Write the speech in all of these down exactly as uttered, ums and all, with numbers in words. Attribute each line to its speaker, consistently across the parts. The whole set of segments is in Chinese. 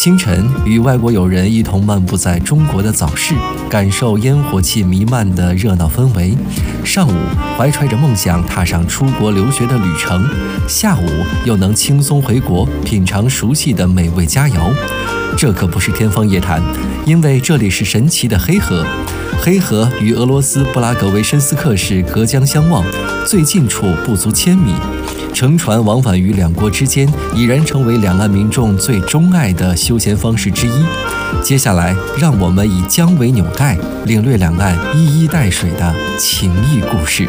Speaker 1: 清晨，与外国友人一同漫步在中国的早市，感受烟火气弥漫的热闹氛围；上午，怀揣着梦想踏上出国留学的旅程；下午，又能轻松回国，品尝熟悉的美味佳肴。这可不是天方夜谭，因为这里是神奇的黑河。黑河与俄罗斯布拉格维申斯克市隔江相望，最近处不足千米。乘船往返于两国之间，已然成为两岸民众最钟爱的休闲方式之一。接下来，让我们以江为纽带，领略两岸一衣带水的情谊故事。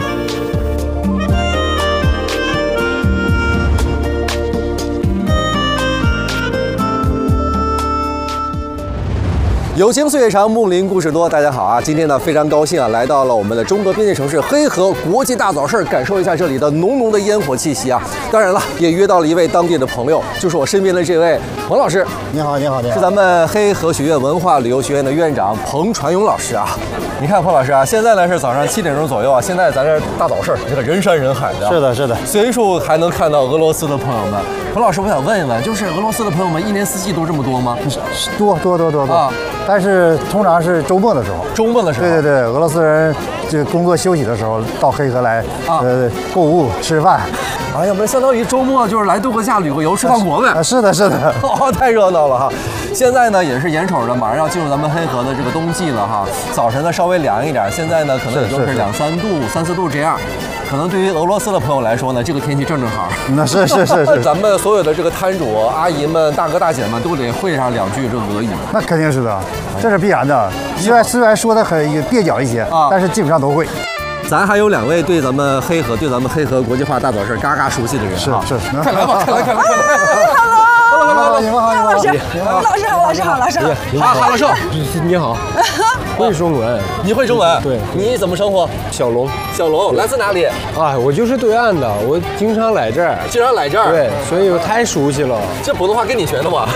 Speaker 2: 有情岁月长，木林故事多。大家好啊，今天呢非常高兴啊，来到了我们的中国边界城市黑河国际大早市，感受一下这里的浓浓的烟火气息啊。当然了，也约到了一位当地的朋友，就是我身边的这位彭老师。
Speaker 3: 你好，你好，你好，
Speaker 2: 是咱们黑河学院文化旅游学院的院长彭传勇老师啊。你看彭老师啊，现在呢是早上七点钟左右啊，现在咱这大早市这个人山人海的，
Speaker 3: 是的，是的，
Speaker 2: 随处还能看到俄罗斯的朋友们。彭老师，我想问一问，就是俄罗斯的朋友们一年四季都这么多吗？
Speaker 3: 多多多多多
Speaker 2: 啊。
Speaker 3: 但是通常是周末的时候，
Speaker 2: 周末的时候，
Speaker 3: 对对对，俄罗斯人这工作休息的时候到黑河来，啊、呃，购物吃饭。
Speaker 2: 哎呀，我们相当于周末就是来度个假、旅个游、吃趟国呗。
Speaker 3: 啊，是的，是的，
Speaker 2: 哦，太热闹了哈！现在呢也是眼瞅着马上要进入咱们黑河的这个冬季了哈。早晨呢稍微凉一点，现在呢可能也就是两三度、三四度这样。可能对于俄罗斯的朋友来说呢，这个天气正正好。
Speaker 3: 那是是是是，
Speaker 2: 咱们所有的这个摊主阿姨们、大哥大姐们都得会上两句这俄语。
Speaker 3: 那肯定是的，这是必然的。虽然虽然说的很蹩脚一些，啊，但是基本上都会。
Speaker 2: 咱还有两位对咱们黑河、对咱们黑河国际化大早市嘎嘎熟悉的人
Speaker 3: 是是，
Speaker 2: 快来吧，快来，快来，快来
Speaker 3: ！Hello， 你们好，你们好，
Speaker 4: 老师，老师好，老师好，老师好，
Speaker 2: 好，好，老师，
Speaker 5: 你好，会中文，
Speaker 2: 你会中文？
Speaker 5: 对，
Speaker 2: 你怎么生活？
Speaker 5: 小龙，
Speaker 2: 小龙，来自哪里？
Speaker 5: 啊，我就是对岸的，我经常来这儿，
Speaker 2: 经常来这儿，
Speaker 5: 对，所以我太熟悉了。
Speaker 2: 这普通话跟你学的吗？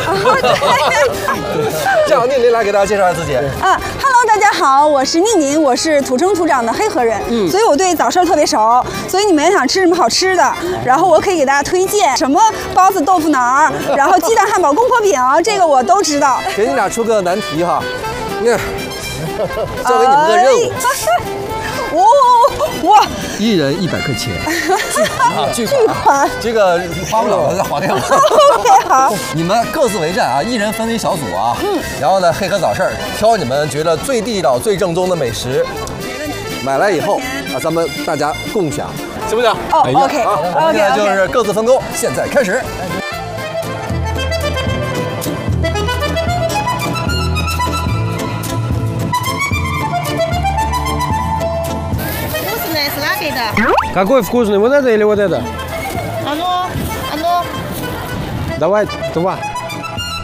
Speaker 2: 这样，宁宁来给大家介绍一下自己。
Speaker 4: 啊 ，Hello， 大家好，我是宁宁，我是土生土长的黑河人，嗯，所以我对早市特别熟，所以你们想吃什么好吃的，然后我可以给大家推荐什么包子、豆腐脑儿，然后鸡蛋汉堡、宫保饼，这个我都知道。
Speaker 2: 给你俩出个难题哈，那交给你们个任务。
Speaker 4: 哦，哇！
Speaker 2: 一人一百块钱，啊，巨
Speaker 4: 款，
Speaker 2: 这个花不了了，再划掉。
Speaker 4: OK， 好。
Speaker 2: 你们各自为战啊，一人分为小组啊，嗯，然后呢，黑河早市挑你们觉得最地道、最正宗的美食，买来以后啊，咱们大家共享，行不行？
Speaker 4: 哦 ，OK，
Speaker 2: 好，我们现在就是各自分工，现在开始。
Speaker 5: Какой вкусный? Вот это или вот это?
Speaker 6: А ну, а ну.
Speaker 5: Давай, два.